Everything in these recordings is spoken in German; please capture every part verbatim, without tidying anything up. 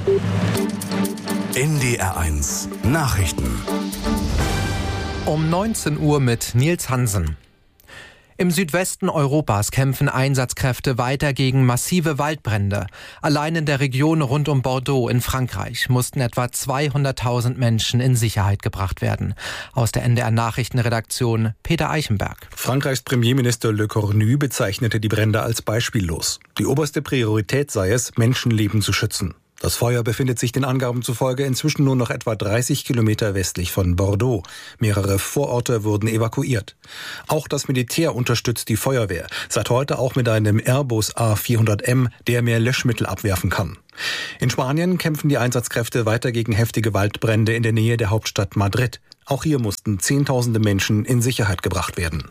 N D R eins Nachrichten. Um neunzehn Uhr mit Nils Hansen. Im Südwesten Europas kämpfen Einsatzkräfte weiter gegen massive Waldbrände. Allein in der Region rund um Bordeaux in Frankreich mussten etwa zweihunderttausend Menschen in Sicherheit gebracht werden. Aus der N D R Nachrichtenredaktion Peter Eichenberg. Frankreichs Premierminister Le Cornu bezeichnete die Brände als beispiellos. Die oberste Priorität sei es, Menschenleben zu schützen. Das Feuer befindet sich den Angaben zufolge inzwischen nur noch etwa dreißig Kilometer westlich von Bordeaux. Mehrere Vororte wurden evakuiert. Auch das Militär unterstützt die Feuerwehr. Seit heute auch mit einem Airbus A vierhundert M, der mehr Löschmittel abwerfen kann. In Spanien kämpfen die Einsatzkräfte weiter gegen heftige Waldbrände in der Nähe der Hauptstadt Madrid. Auch hier mussten Zehntausende Menschen in Sicherheit gebracht werden.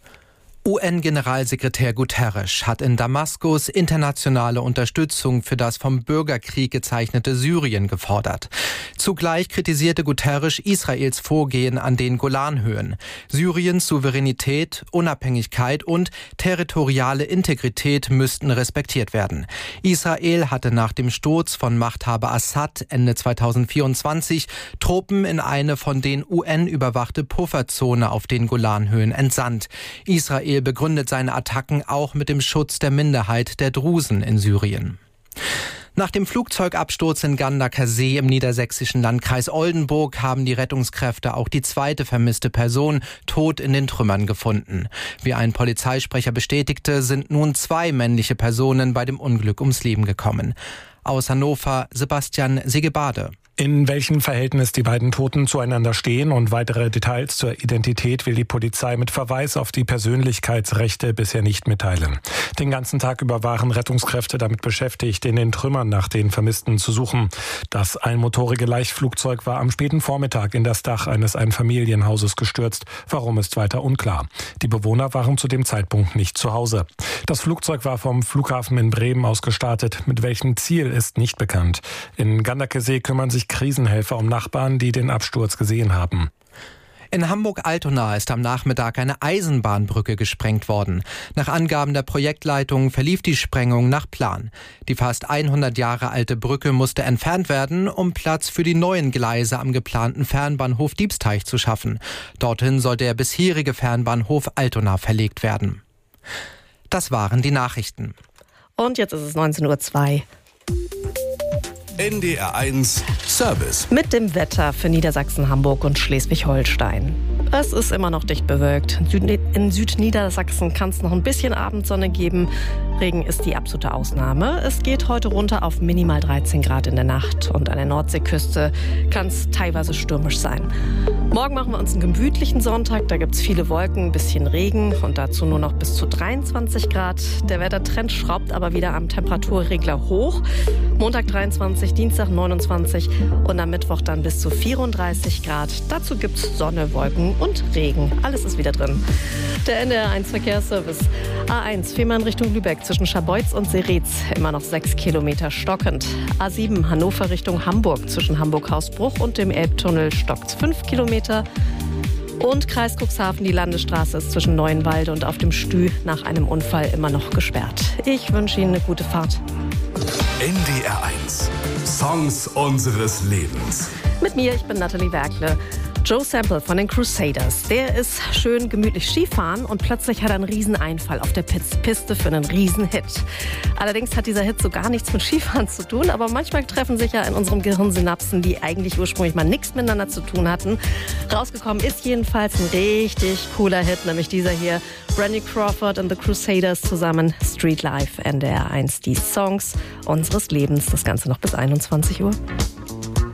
U N-Generalsekretär Guterres hat in Damaskus internationale Unterstützung für das vom Bürgerkrieg gezeichnete Syrien gefordert. Zugleich kritisierte Guterres Israels Vorgehen an den Golanhöhen. Syriens Souveränität, Unabhängigkeit und territoriale Integrität müssten respektiert werden. Israel hatte nach dem Sturz von Machthaber Assad Ende zweitausendvierundzwanzig Truppen in eine von den U N überwachte Pufferzone auf den Golanhöhen entsandt. Israel begründet seine Attacken auch mit dem Schutz der Minderheit der Drusen in Syrien. Nach dem Flugzeugabsturz in Gandaker See im niedersächsischen Landkreis Oldenburg haben die Rettungskräfte auch die zweite vermisste Person tot in den Trümmern gefunden. Wie ein Polizeisprecher bestätigte, sind nun zwei männliche Personen bei dem Unglück ums Leben gekommen. Aus Hannover Sebastian Segebade. In welchem Verhältnis die beiden Toten zueinander stehen und weitere Details zur Identität will die Polizei mit Verweis auf die Persönlichkeitsrechte bisher nicht mitteilen. Den ganzen Tag über waren Rettungskräfte damit beschäftigt, in den Trümmern nach den Vermissten zu suchen. Das einmotorige Leichtflugzeug war am späten Vormittag in das Dach eines Einfamilienhauses gestürzt. Warum ist weiter unklar. Die Bewohner waren zu dem Zeitpunkt nicht zu Hause. Das Flugzeug war vom Flughafen in Bremen aus gestartet. Mit welchem Ziel ist nicht bekannt. In Gandaker-See kümmern sich Krisenhelfer um Nachbarn, die den Absturz gesehen haben. In Hamburg-Altona ist am Nachmittag eine Eisenbahnbrücke gesprengt worden. Nach Angaben der Projektleitung verlief die Sprengung nach Plan. Die fast hundert Jahre alte Brücke musste entfernt werden, um Platz für die neuen Gleise am geplanten Fernbahnhof Diebsteich zu schaffen. Dorthin soll der bisherige Fernbahnhof Altona verlegt werden. Das waren die Nachrichten. Und jetzt ist es neunzehn Uhr zwei. N D R eins Service. Mit dem Wetter für Niedersachsen, Hamburg und Schleswig-Holstein. Es ist immer noch dicht bewölkt. In, Süd- in Südniedersachsen kann es noch ein bisschen Abendsonne geben. Regen ist die absolute Ausnahme. Es geht heute runter auf minimal dreizehn Grad in der Nacht. Und an der Nordseeküste kann es teilweise stürmisch sein. Morgen machen wir uns einen gemütlichen Sonntag. Da gibt es viele Wolken, ein bisschen Regen und dazu nur noch bis zu dreiundzwanzig Grad. Der Wettertrend schraubt aber wieder am Temperaturregler hoch. Montag dreiundzwanzig, Dienstag neunundzwanzig und am Mittwoch dann bis zu vierunddreißig Grad. Dazu gibt es Sonne, Wolken und Regen. Alles ist wieder drin. Der N D R eins Verkehrsservice. A eins, Fehmarn Richtung Lübeck zwischen Scharbeutz und Seretz. Immer noch sechs Kilometer stockend. A sieben, Hannover Richtung Hamburg zwischen Hamburg-Hausbruch und dem Elbtunnel stockt fünf Kilometer. Und Kreis Cuxhaven, die Landesstraße ist zwischen Neuenwalde und auf dem Stü nach einem Unfall immer noch gesperrt. Ich wünsche Ihnen eine gute Fahrt. N D R eins Songs unseres Lebens. Mit mir, ich bin Nathalie Werkle. Joe Sample von den Crusaders, der ist schön gemütlich Skifahren und plötzlich hat er einen Rieseneinfall auf der Piste für einen Riesenhit. Allerdings hat dieser Hit so gar nichts mit Skifahren zu tun, aber manchmal treffen sich ja in unserem Gehirn Synapsen, die eigentlich ursprünglich mal nichts miteinander zu tun hatten. Rausgekommen ist jedenfalls ein richtig cooler Hit, nämlich dieser hier, Randy Crawford und The Crusaders zusammen, Street Life, N D R eins, die Songs unseres Lebens. Das Ganze noch bis einundzwanzig Uhr.